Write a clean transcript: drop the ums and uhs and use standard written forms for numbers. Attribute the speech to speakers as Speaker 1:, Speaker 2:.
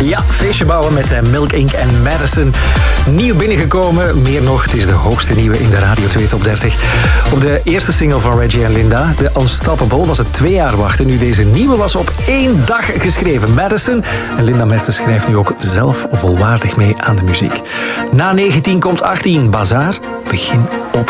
Speaker 1: Ja, feestje bouwen met Milk Inc. en Madison. Nieuw binnengekomen, meer nog, het is de hoogste nieuwe in de Radio 2 Top 30. Op de eerste single van Reggie en Linda, The Unstoppable, was het 2 jaar wachten. Nu deze nieuwe was op 1 dag geschreven. Madison en Linda Mertens schrijft nu ook zelf volwaardig mee aan de muziek. Na 19 komt 18, Bazaar, begin opnieuw.